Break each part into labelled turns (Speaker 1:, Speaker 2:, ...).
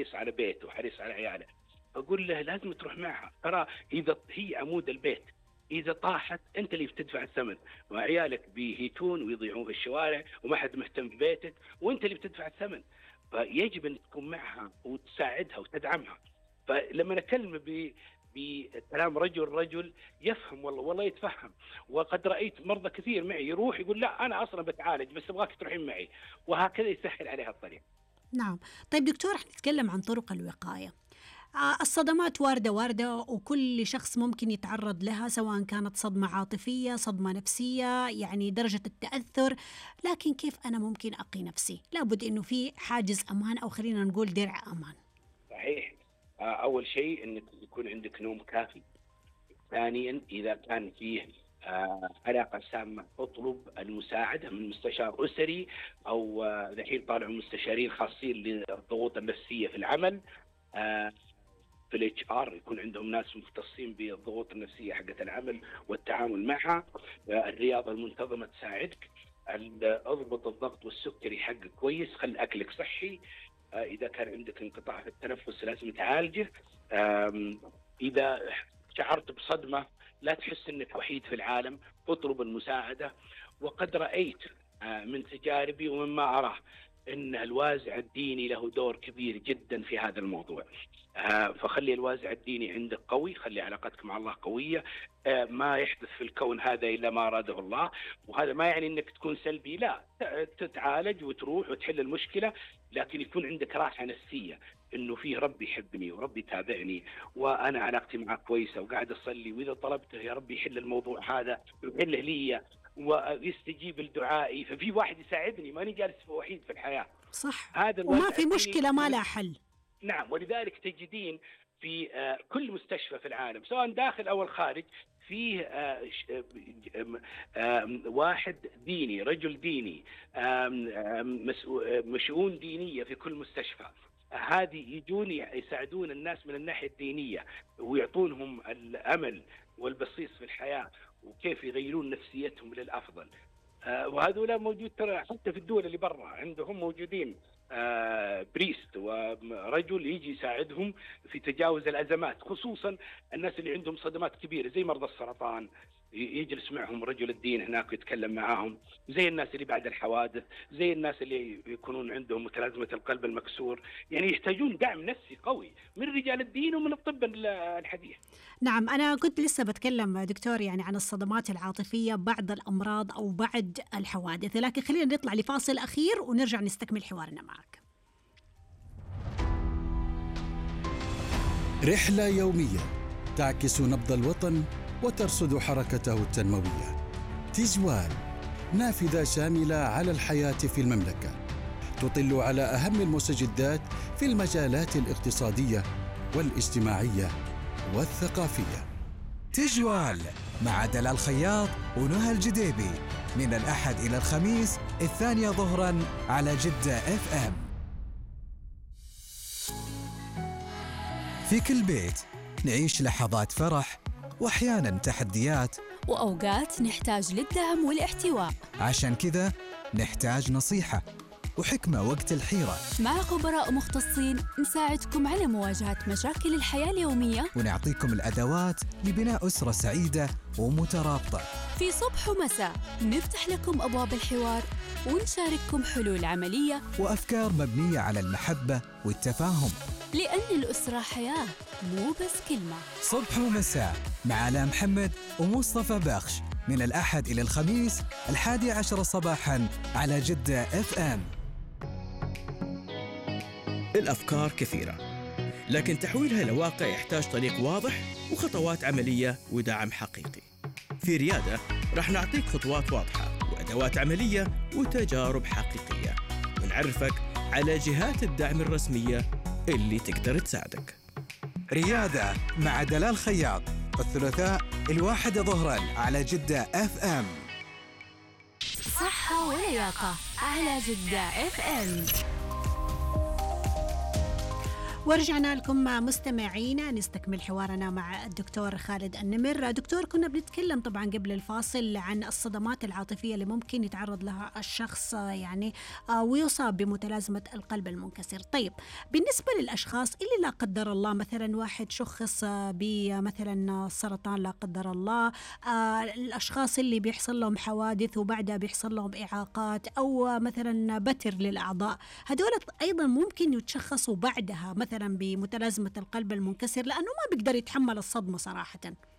Speaker 1: حريص على بيته وحريص على عياله، أقول له لازم تروح معها، ترى إذا هي عمود البيت، إذا طاحت أنت اللي بتدفع الثمن، وعيالك بيهيتون ويضيعون في الشوارع وما حد مهتم ببيتك، وأنت اللي بتدفع الثمن. فيجب أن تكون معها وتساعدها وتدعمها. فلما نتكلم بكلام رجل يفهم، والله يتفهم. وقد رأيت مرضى كثير معي يروح يقول لا أنا أصلا بتعالج بس أبغاك تروحين معي، وهكذا يسهل عليها الطريق.
Speaker 2: نعم. طيب دكتور، نتكلم عن طرق الوقاية. الصدمات واردة وكل شخص ممكن يتعرض لها، سواء كانت صدمة عاطفية، صدمة نفسية، يعني درجة التأثر. لكن كيف أنا ممكن أقي نفسي؟ لابد إنه في حاجز أمان، أو خلينا نقول درع أمان.
Speaker 1: صحيح. أول شيء أنك يكون عندك نوم كافي. ثانيا، إذا كان فيه علاقة سامة اطلب المساعدة من مستشار أسري، أو الحين طالعوا مستشارين خاصين للضغوط النفسية في العمل. في الHR يكون عندهم ناس مختصين بالضغوط النفسية حقة العمل والتعامل معها. الرياضة المنتظمة تساعدك. اضبط الضغط والسكري حقك كويس. خل أكلك صحي. إذا كان عندك انقطاع في التنفس لازم تعالجه. إذا شعرت بصدمة لا تحس أنك وحيد في العالم، اطلب المساعدة. وقد رأيت من تجاربي ومما أراه أن الوازع الديني له دور كبير جدا في هذا الموضوع. فخلي الوازع الديني عندك قوي، خلي علاقتك مع الله قوية. ما يحدث في الكون هذا إلا ما أراده الله. وهذا ما يعني أنك تكون سلبي، لا، تتعالج وتروح وتحل المشكلة، لكن يكون عندك راحة نفسية إنه فيه ربي يحبني وربي يتابعني وأنا علاقتي معه كويسة وقاعد أصلي، وإذا طلبته يا ربي يحل الموضوع هذا ويحله لي ويستجيب لدعائي، ففي واحد يساعدني، ماني جالس وحيد في الحياة.
Speaker 2: صح.
Speaker 1: هذا
Speaker 2: وما في مشكلة ما لا حل.
Speaker 1: نعم. ولذلك تجدين في كل مستشفى في العالم سواء داخل أو الخارج فيه واحد ديني، رجل ديني، مشؤون دينية في كل مستشفى. هذه يجون يساعدون الناس من الناحية الدينية ويعطونهم الأمل والبصيص في الحياة وكيف يغيرون نفسيتهم للأفضل. وهذولا موجود ترى حتى في الدول اللي برا عندهم موجودين بريست ورجل يجي يساعدهم في تجاوز الأزمات، خصوصا الناس اللي عندهم صدمات كبيرة زي مرضى السرطان، يجلس معهم رجل الدين هناك ويتكلم معهم، زي الناس اللي بعد الحوادث، زي الناس اللي يكونون عندهم متلازمة القلب المكسور، يعني يحتاجون دعم نفسي قوي من رجال الدين ومن الطب الحديث.
Speaker 2: نعم. أنا كنت لسه بتكلم دكتور يعني عن الصدمات العاطفية بعد الأمراض أو بعد الحوادث، لكن خلينا نطلع لفاصل أخير ونرجع نستكمل حوارنا معك.
Speaker 3: رحلة يومية تعكس نبض الوطن وترصد حركته التنموية. تجوال، نافذة شاملة على الحياة في المملكة، تطل على أهم المستجدات في المجالات الاقتصادية والاجتماعية والثقافية.
Speaker 4: تجوال مع دلال الخياط ونهى الجديبي من الأحد إلى الخميس 2 ظهراً على جدة FM. في كل بيت نعيش لحظات فرح وأحياناً تحديات،
Speaker 5: وأوقات نحتاج للدعم والاحتواء.
Speaker 4: عشان كذا نحتاج نصيحة وحكمة وقت الحيرة.
Speaker 5: مع خبراء مختصين نساعدكم على مواجهة مشاكل الحياة اليومية،
Speaker 4: ونعطيكم الأدوات لبناء أسرة سعيدة ومترابطة.
Speaker 5: في صبح ومساء نفتح لكم أبواب الحوار ونشارككم حلول عملية
Speaker 4: وأفكار مبنية على المحبة والتفاهم،
Speaker 5: لأن الأسرة حياة مو بس كلمة.
Speaker 4: صبح ومساء مع آلاء محمد ومصطفى بخش من الأحد إلى الخميس 11 صباحاً على جدة FM.
Speaker 6: الأفكار كثيرة، لكن تحويلها إلى واقع يحتاج طريق واضح وخطوات عملية ودعم حقيقي. في ريادة رح نعطيك خطوات واضحة وأدوات عملية وتجارب حقيقية، ونعرفك على جهات الدعم الرسمية اللي تقدر تساعدك.
Speaker 4: ريادة مع دلال خياط الثلاثاء 1 ظهراً على جدة FM.
Speaker 5: صحة ولياقة على جدة FM.
Speaker 2: ورجعنا لكم مستمعينا نستكمل حوارنا مع الدكتور خالد النمر. دكتور، كنا بنتكلم طبعا قبل الفاصل عن الصدمات العاطفية اللي ممكن يتعرض لها الشخص يعني ويصاب بمتلازمة القلب المنكسر. طيب بالنسبة للأشخاص اللي لا قدر الله مثلا واحد شخص بمثلا سرطان لا قدر الله، الأشخاص اللي بيحصل لهم حوادث وبعدها بيحصل لهم إعاقات أو مثلا بتر للأعضاء، هدول أيضا ممكن يتشخصوا بعدها مثلا بمتلازمة القلب المنكسر لأنه ما بيقدر يتحمل الصدمة صراحة.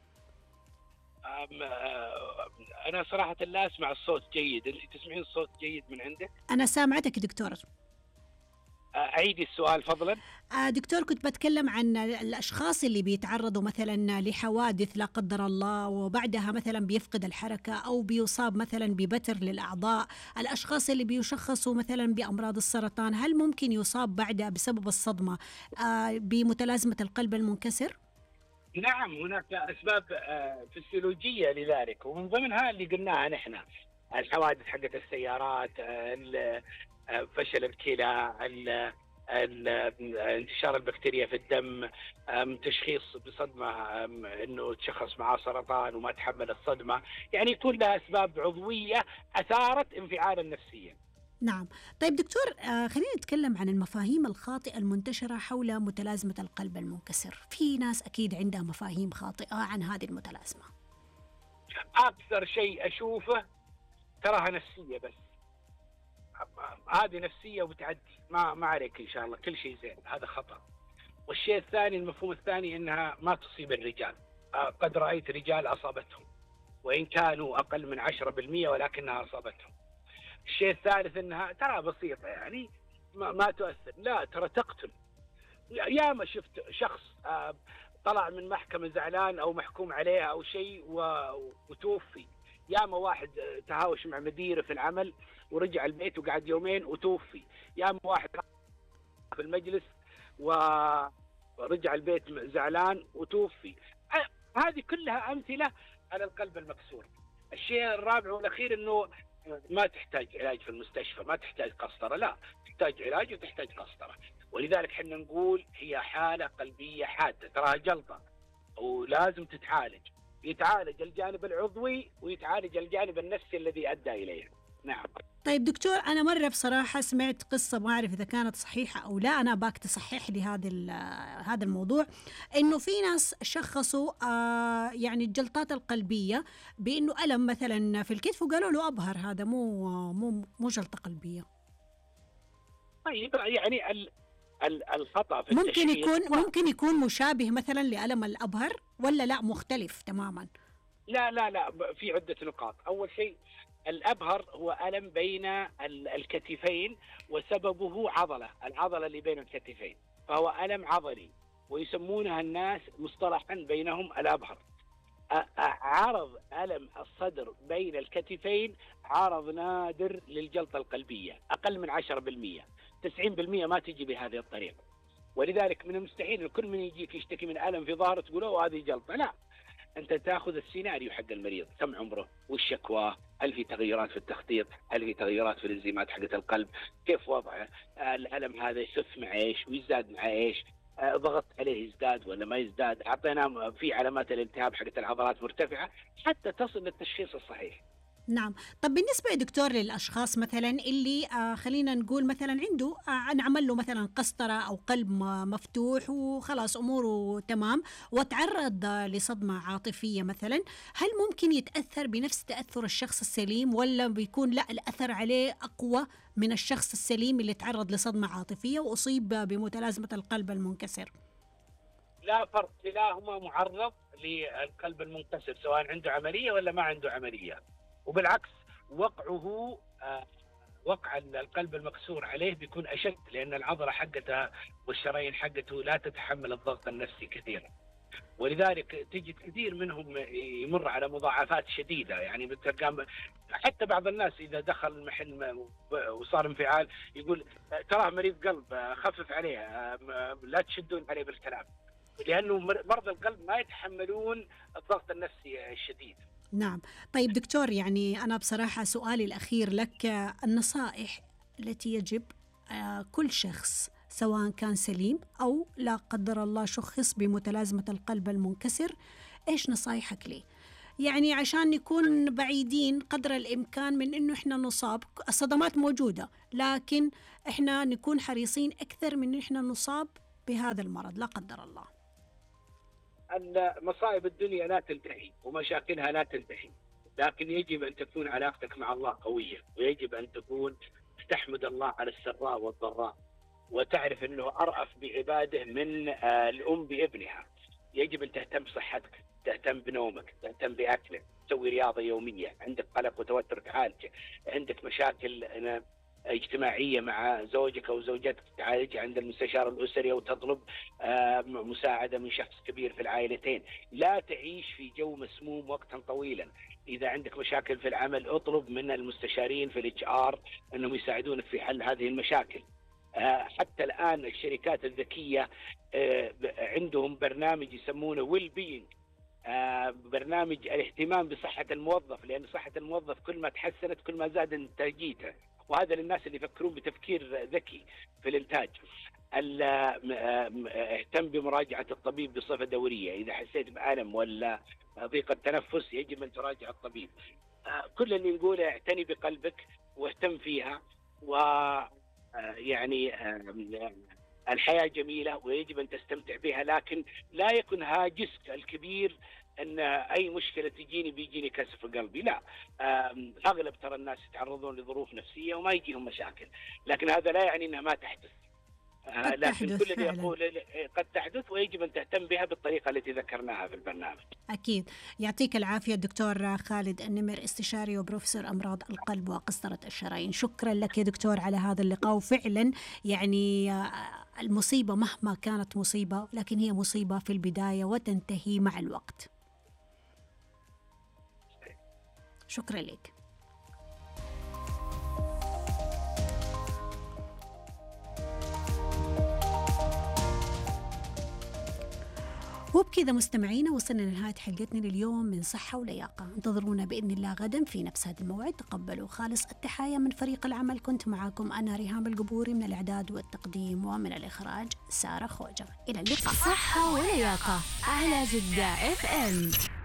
Speaker 1: أنا صراحة لا أسمع الصوت جيد. أنت تسمعين الصوت جيد من عندك؟
Speaker 2: أنا سامعتك دكتور.
Speaker 1: أعيدي السؤال فضلا.
Speaker 2: دكتور، كنت بتكلم عن الأشخاص اللي بيتعرضوا مثلا لحوادث لا قدر الله وبعدها مثلا بيفقد الحركة أو بيصاب مثلا ببتر للأعضاء، الأشخاص اللي بيشخصوا مثلا بأمراض السرطان، هل ممكن يصاب بعدها بسبب الصدمة بمتلازمة القلب المنكسر؟
Speaker 1: نعم، هناك أسباب فسيولوجية لذلك، ومن ضمنها اللي قلناها نحن: الحوادث حقت السيارات، فشل الكلى، انتشار البكتيريا في الدم، تشخيص بصدمة انه تشخص معاه سرطان وما تحمل الصدمة، يعني كلها اسباب عضوية اثارت انفعالا نفسيا.
Speaker 2: نعم. طيب دكتور، خلينا نتكلم عن المفاهيم الخاطئة المنتشرة حول متلازمة القلب المنكسر. في ناس أكيد عندها مفاهيم خاطئة عن هذه المتلازمة.
Speaker 1: أكثر شيء أشوفه تراها نفسية، بس هذه نفسية وبتعدي، ما عليك إن شاء الله كل شيء زين، هذا خطأ. والشيء الثاني، المفهوم الثاني، إنها ما تصيب الرجال. قد رأيت رجال أصابتهم وإن كانوا أقل من 10% ولكنها أصابتهم. الشيء الثالث انها ترى بسيطه، يعني ما تؤثر، لا ترى تقتل. ياما شفت شخص طلع من محكمه زعلان او محكوم عليه او شيء وتوفي. ياما واحد تهاوش مع مديره في العمل ورجع البيت وقعد يومين وتوفي. ياما واحد في المجلس ورجع البيت زعلان وتوفي. هذه كلها امثله على القلب المكسور. الشيء الرابع والاخير انه ما تحتاج علاج في المستشفى، ما تحتاج قسطرة، لا تحتاج علاج وتحتاج قسطرة. ولذلك حنا نقول هي حالة قلبية حادة، تراها جلطة ولازم تتعالج. يتعالج الجانب العضوي ويتعالج الجانب النفسي الذي أدى إليه. نعم.
Speaker 2: طيب دكتور، أنا مرة بصراحة سمعت قصة، ما أعرف إذا كانت صحيحة أو لا، أنا باك تصحح لي هذا الموضوع، إنه في ناس شخصوا يعني الجلطات القلبية بإنه ألم مثلا في الكتف وقالوا له أبهر، هذا مو جلطة قلبية.
Speaker 1: طيب يعني الخطأ في
Speaker 2: ممكن يكون مشابه مثلا لألم الأبهر ولا لا مختلف تماما؟
Speaker 1: لا، في عدة نقاط. أول شيء، الأبهر هو ألم بين الكتفين وسببه العضلة اللي بين الكتفين، فهو ألم عضلي ويسمونها الناس مصطلحا بينهم الأبهر. عرض ألم الصدر بين الكتفين عرض نادر للجلطة القلبية، أقل من 10%. 90% ما تجي بهذه الطريقة. ولذلك من المستحيل كل من يجيك يشتكي من ألم في ظهره تقوله هذه جلطة، لا. أنت تأخذ السيناريو حق المريض، كم عمره، وش شكواه، هل في تغيرات في التخطيط، هل في تغيرات في الإنزيمات حقت القلب، كيف وضعه، الألم هذا يخف مع إيش ويزداد مع إيش، ضغط عليه يزداد ولا ما يزداد، أعطينا في علامات الالتهاب حقت العضلات مرتفعة حتى تصل للتشخيص الصحيح.
Speaker 2: نعم. طب بالنسبة يا دكتور للأشخاص مثلا اللي خلينا نقول مثلا عنده نعمل له مثلا قسطرة أو قلب مفتوح وخلاص أموره تمام وتعرض لصدمة عاطفية مثلا، هل ممكن يتأثر بنفس تأثر الشخص السليم ولا بيكون لا الأثر عليه أقوى من الشخص السليم اللي تعرض لصدمة عاطفية وأصيب بمتلازمة القلب المنكسر؟
Speaker 1: لا فرق، كلاهما معرض للقلب المنكسر سواء عنده عملية ولا ما عنده عملية. وبالعكس وقع القلب المكسور عليه بيكون أشد، لأن العضلة حقتها والشرايين حقته لا تتحمل الضغط النفسي كثيرا. ولذلك تجد كثير منهم يمر على مضاعفات شديدة. يعني حتى بعض الناس إذا دخل المحل وصار انفعال يقول تراه مريض قلب، خفف عليه، لا تشدون عليه بالكلام، لأنه مرضى القلب ما يتحملون الضغط النفسي الشديد.
Speaker 2: نعم. طيب دكتور، يعني أنا بصراحة سؤالي الأخير لك، النصائح التي يجب كل شخص سواء كان سليم أو لا قدر الله شخص بمتلازمة القلب المنكسر، إيش نصايحك لي؟ يعني عشان نكون بعيدين قدر الإمكان من إنه إحنا نصاب. الصدمات موجودة، لكن إحنا نكون حريصين أكثر من إنه إحنا نصاب بهذا المرض لا قدر الله.
Speaker 1: مصائب الدنيا لا تنتهي ومشاكلها لا تنتهي، لكن يجب أن تكون علاقتك مع الله قوية، ويجب أن تكون تحمد الله على السراء والضراء، وتعرف أنه أرأف بعباده من الأم بابنها. يجب أن تهتم بصحتك، تهتم بنومك، تهتم بأكلك، تسوي رياضة يومية، عندك قلق وتوتر تعالجه، عندك مشاكل اجتماعية مع زوجك أو زوجتك تعالجها عند المستشار الأسري، أو تطلب مساعدة من شخص كبير في العائلتين. لا تعيش في جو مسموم وقتا طويلا. إذا عندك مشاكل في العمل اطلب من المستشارين في الHR أنهم يساعدونك في حل هذه المشاكل. حتى الآن الشركات الذكية عندهم برنامج يسمونه ويل بينج، برنامج الاهتمام بصحة الموظف، لأن صحة الموظف كل ما تحسنت كل ما زاد إنتاجيته، وهذا للناس اللي يفكرون بتفكير ذكي في الإنتاج. اهتم بمراجعة الطبيب بصفة دورية، إذا حسيت بألم ولا ضيق التنفس يجب أن تراجع الطبيب. كل اللي نقوله اعتني بقلبك واهتم فيها، و يعني الحياة جميلة ويجب أن تستمتع بها، لكن لا يكن هاجسك الكبير أن أي مشكلة تجيني بيجيني كسر في قلبي. لا، أغلب ترى الناس يتعرضون لظروف نفسية وما يجيهم مشاكل، لكن هذا لا يعني أنها ما تحدث. لكن كل اللي يقول قد تحدث ويجب أن تهتم بها بالطريقة التي ذكرناها في البرنامج.
Speaker 2: أكيد. يعطيك العافية دكتور خالد النمر، استشاري وبروفيسور أمراض القلب وقسطرة الشرايين. شكرا لك يا دكتور على هذا اللقاء. وفعلا يعني المصيبة مهما كانت مصيبة لكن هي مصيبة في البداية وتنتهي مع الوقت. شكرا لك. وبكذا مستمعينا وصلنا لنهاية حلقتنا لليوم من صحة ولياقة. انتظرونا بإذن الله غدا في نفس هذا الموعد. تقبلوا خالص التحايا من فريق العمل. كنت معكم أنا ريهام القبوري من الإعداد والتقديم، ومن الإخراج سارة خوجة. إلى اللقاء.
Speaker 5: صحة ولياقة على جدة FM.